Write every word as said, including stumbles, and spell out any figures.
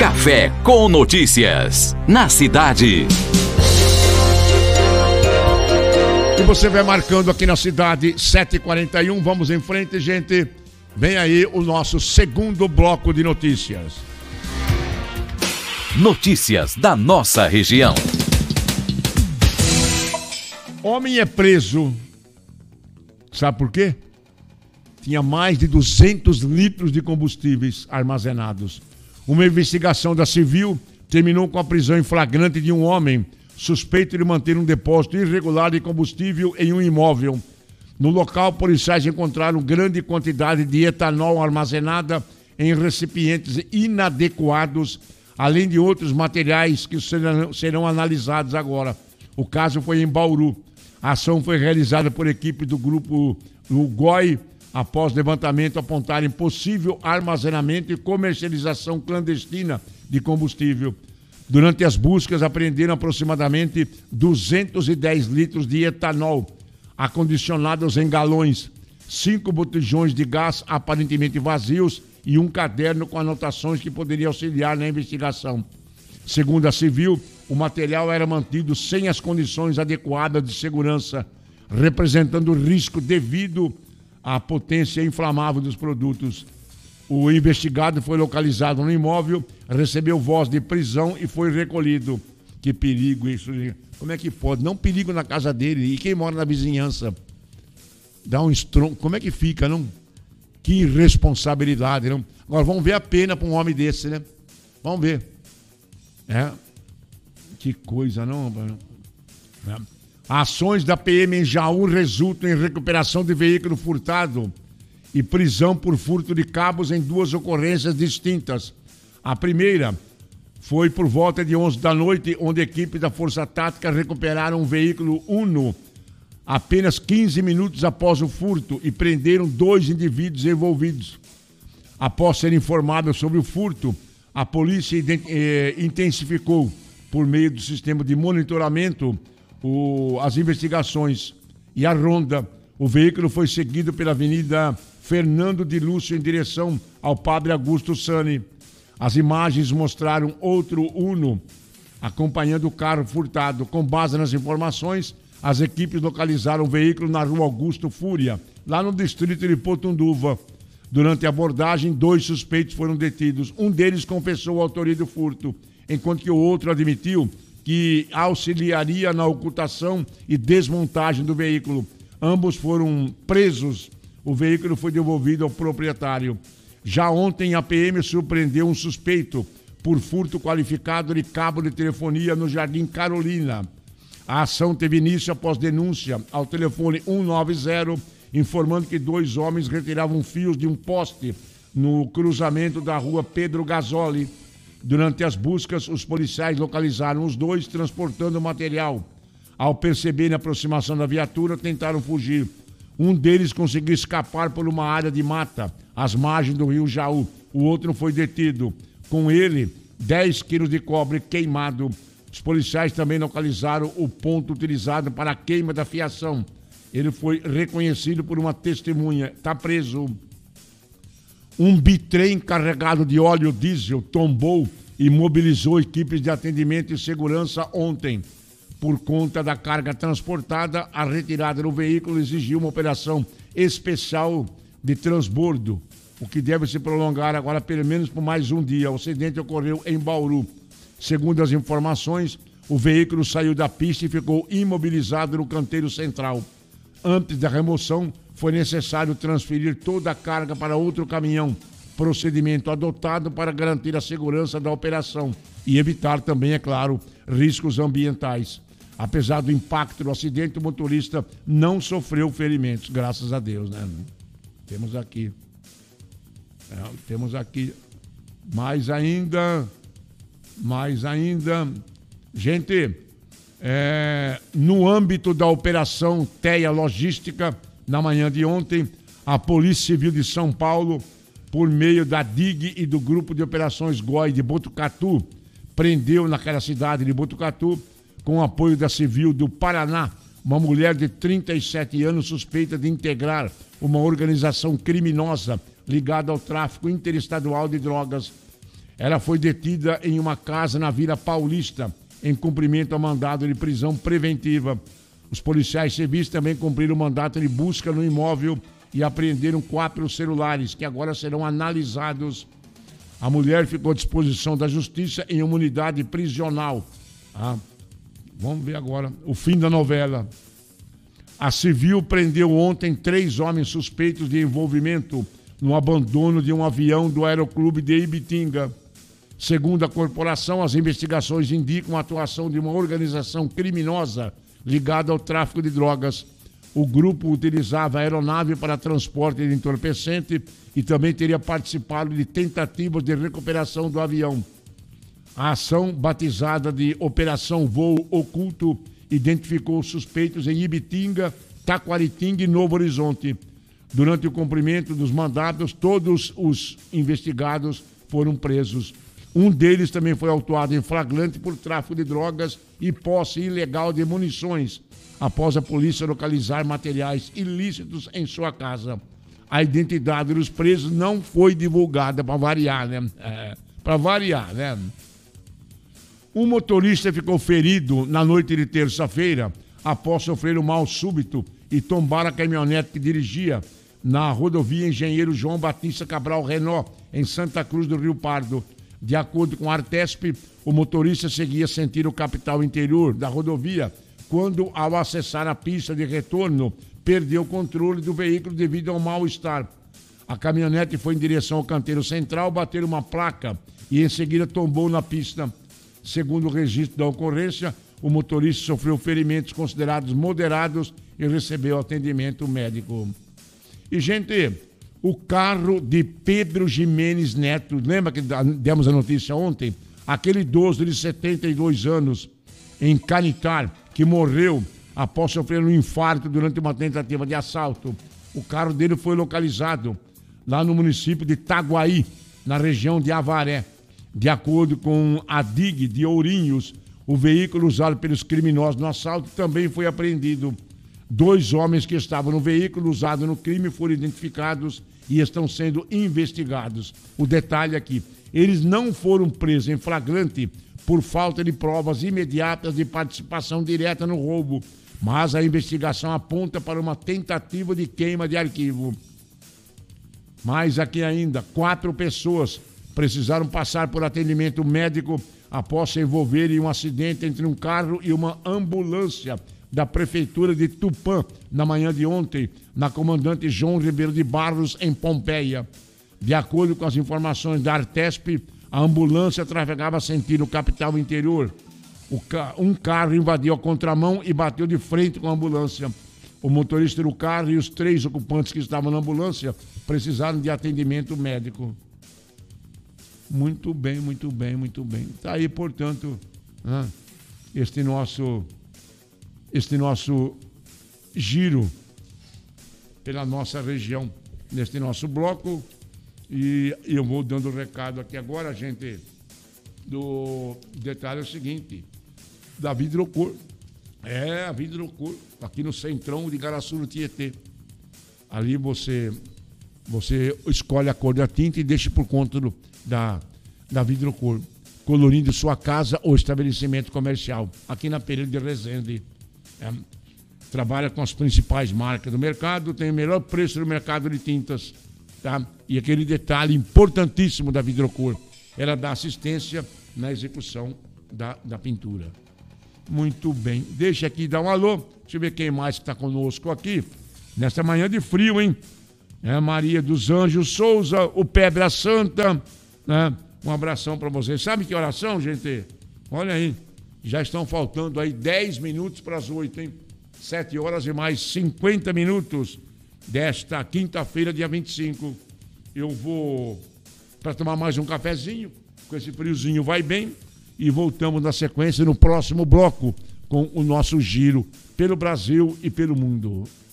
Café com Notícias, na cidade. E você vai marcando aqui na cidade, sete e quarenta e um, vamos em frente, gente. Vem aí o nosso segundo bloco de notícias. Notícias da nossa região. Homem é preso. Sabe por quê? Tinha mais de duzentos litros de combustíveis armazenados. Uma investigação da Civil terminou com a prisão em flagrante de um homem suspeito de manter um depósito irregular de combustível em um imóvel. No local, policiais encontraram grande quantidade de etanol armazenada em recipientes inadequados, além de outros materiais que serão, serão analisados agora. O caso foi em Bauru. A ação foi realizada por equipe do grupo do G O I, após levantamento apontarem possível armazenamento e comercialização clandestina de combustível. Durante as buscas, apreenderam aproximadamente duzentos e dez litros de etanol, acondicionados em galões, cinco botijões de gás aparentemente vazios e um caderno com anotações que poderiam auxiliar na investigação. Segundo a Civil, o material era mantido sem as condições adequadas de segurança, representando risco devido à potência inflamável dos produtos. O investigado foi localizado no imóvel, recebeu voz de prisão e foi recolhido. Que perigo isso. Como é que pode? Não perigo na casa dele. E quem mora na vizinhança? Dá um estronco. Como é que fica, não? Que irresponsabilidade, não? Agora, vamos ver a pena para um homem desse, né? Vamos ver. É. Que coisa, não? É. Ações da P M em Jaú resultam em recuperação de veículo furtado e prisão por furto de cabos em duas ocorrências distintas. A primeira foi por volta de onze da noite, onde a equipe da Força Tática recuperaram um veículo Uno apenas quinze minutos após o furto e prenderam dois indivíduos envolvidos. Após ser informado sobre o furto, a polícia eh, intensificou, por meio do sistema de monitoramento, o, as investigações e a ronda. O veículo foi seguido pela Avenida Fernando de Lúcio em direção ao Padre Augusto Sani. As imagens mostraram outro Uno acompanhando o carro furtado. Com base nas informações, as equipes localizaram o veículo na rua Augusto Fúria, lá no distrito de Potunduva. Durante a abordagem, dois suspeitos foram detidos. Um deles confessou a autoria do furto, enquanto que o outro admitiu que auxiliaria na ocultação e desmontagem do veículo. Ambos foram presos. O veículo foi devolvido ao proprietário. Já ontem, a P M surpreendeu um suspeito por furto qualificado de cabo de telefonia no Jardim Carolina. A ação teve início após denúncia ao telefone cento e noventa, informando que dois homens retiravam fios de um poste no cruzamento da rua Pedro Gasoli. Durante as buscas, os policiais localizaram os dois transportando o material. Ao perceberem a aproximação da viatura, tentaram fugir. Um deles conseguiu escapar por uma área de mata, às margens do rio Jaú. O outro foi detido. Com ele, dez quilos de cobre queimado. Os policiais também localizaram o ponto utilizado para a queima da fiação. Ele foi reconhecido por uma testemunha. Está preso. Um bitrem carregado de óleo diesel tombou e mobilizou equipes de atendimento e segurança ontem. Por conta da carga transportada, a retirada do veículo exigiu uma operação especial de transbordo, o que deve se prolongar agora pelo menos por mais um dia. O acidente ocorreu em Bauru. Segundo as informações, o veículo saiu da pista e ficou imobilizado no canteiro central. Antes da remoção, foi necessário transferir toda a carga para outro caminhão, procedimento adotado para garantir a segurança da operação e evitar também, é claro, riscos ambientais. Apesar do impacto do acidente, o motorista não sofreu ferimentos, graças a Deus, né? Temos aqui, é, temos aqui, mais ainda, mais ainda, gente, é, no âmbito da operação Teia Logística, na manhã de ontem, a Polícia Civil de São Paulo, por meio da D I G e do Grupo de Operações G O I de Botucatu, prendeu naquela cidade de Botucatu, com o apoio da Civil do Paraná, uma mulher de trinta e sete anos suspeita de integrar uma organização criminosa ligada ao tráfico interestadual de drogas. Ela foi detida em uma casa na Vila Paulista, em cumprimento ao mandado de prisão preventiva. Os policiais civis também cumpriram o mandato de busca no imóvel e apreenderam quatro celulares, que agora serão analisados. A mulher ficou à disposição da justiça em uma unidade prisional. Ah, vamos ver agora o fim da novela. A Civil prendeu ontem três homens suspeitos de envolvimento no abandono de um avião do Aeroclube de Ibitinga. Segundo a corporação, as investigações indicam a atuação de uma organização criminosa ligada ao tráfico de drogas. O grupo utilizava a aeronave para transporte de entorpecente e também teria participado de tentativas de recuperação do avião. A ação, batizada de Operação Voo Oculto, identificou os suspeitos em Ibitinga, Taquaritinga e Novo Horizonte. Durante o cumprimento dos mandados, todos os investigados foram presos. Um deles também foi autuado em flagrante por tráfico de drogas e posse ilegal de munições, após a polícia localizar materiais ilícitos em sua casa. A identidade dos presos não foi divulgada, para variar, né? É, para variar, né? Um motorista ficou ferido na noite de terça-feira após sofrer um mal súbito e tombar a caminhonete que dirigia na rodovia Engenheiro João Batista Cabral Renault, em Santa Cruz do Rio Pardo. De acordo com a Artesp, o motorista seguia sentido o capital interior da rodovia quando, ao acessar a pista de retorno, perdeu o controle do veículo devido ao mal-estar. A caminhonete foi em direção ao canteiro central, bateu uma placa e em seguida tombou na pista. Segundo o registro da ocorrência, o motorista sofreu ferimentos considerados moderados e recebeu atendimento médico. E, gente, o carro de Pedro Ximenes Neto, lembra que demos a notícia ontem? Aquele idoso de setenta e dois anos, em Canitar, que morreu após sofrer um infarto durante uma tentativa de assalto. O carro dele foi localizado lá no município de Itaguaí, na região de Avaré. De acordo com a D I G de Ourinhos, o veículo usado pelos criminosos no assalto também foi apreendido. Dois homens que estavam no veículo usado no crime foram identificados e estão sendo investigados. O detalhe aqui, eles não foram presos em flagrante por falta de provas imediatas de participação direta no roubo, mas a investigação aponta para uma tentativa de queima de arquivo. Mais aqui ainda, quatro pessoas precisaram passar por atendimento médico após se envolverem em um acidente entre um carro e uma ambulância da Prefeitura de Tupã, na manhã de ontem, na Comandante João Ribeiro de Barros, em Pompeia. De acordo com as informações da Artesp, a ambulância trafegava sentido capital interior. O ca... Um carro invadiu a contramão e bateu de frente com a ambulância. O motorista do carro e os três ocupantes que estavam na ambulância precisaram de atendimento médico. Muito bem, muito bem, muito bem. Está aí, portanto, né, este nosso, este nosso giro pela nossa região, neste nosso bloco. E eu vou dando o recado aqui agora, gente. Do detalhe é o seguinte: da Vidrocor. É, a Vidrocor, aqui no centrão de Garaçu, no Tietê. Ali você, você escolhe a cor da tinta e deixa por conta do, da, da Vidrocor, colorindo sua casa ou estabelecimento comercial. Aqui na Pereira de Resende. É, trabalha com as principais marcas do mercado, tem o melhor preço do mercado de tintas. Tá? E aquele detalhe importantíssimo da Vidrocor, ela dá assistência na execução da, da pintura. Muito bem. Deixa aqui dar um alô. Deixa eu ver quem mais está conosco aqui. Nesta manhã de frio, hein? É Maria dos Anjos Souza, o Pedra Santa. Né? Um abração para vocês. Sabe que oração, gente? Olha aí. Já estão faltando aí dez minutos para as oito, hein? sete horas e mais cinquenta minutos desta quinta-feira, dia vinte e cinco. Eu vou para tomar mais um cafezinho. Com esse friozinho vai bem. E voltamos na sequência no próximo bloco com o nosso giro pelo Brasil e pelo mundo.